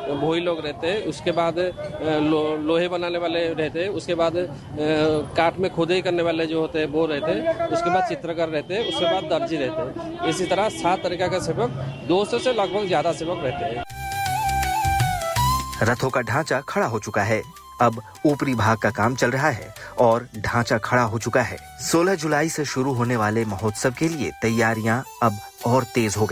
भोई लोग रहते हैं, उसके बाद लोहे बनाने वाले रहते हैं, उसके बाद काठ में खुदाई करने वाले जो होते हैं वो रहते हैं, उसके बाद चित्रकार रहते हैं, उसके बाद दर्जी रहते हैं। इसी तरह 7 तरीका का सेवक, 200 से लगभग ज्यादा सेवक रहते हैं। रथों का ढांचा खड़ा हो चुका है। अब ऊपरी भाग का काम चल रहा है और ढांचा खड़ा हो चुका है। 16 जुलाई से शुरू होने वाले महोत्सव के लिए तैयारियां अब और तेज हो गई।